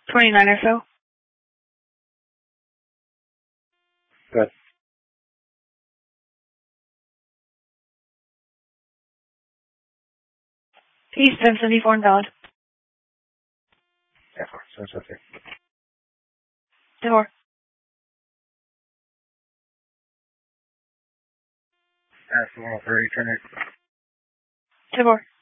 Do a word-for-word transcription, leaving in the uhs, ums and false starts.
twenty-nine or so. Good. East ten seventy-four invalid. Yeah, sounds okay. Door. That's one oh three, turn it. Door.